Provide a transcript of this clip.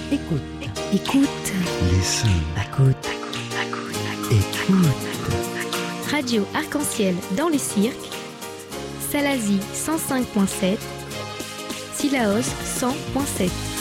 Écoute. Écoute. Listen. Écoute. Écoute. Radio Arc-en-Ciel dans les cirques. Salazie 105.7. Sillaos 100.7.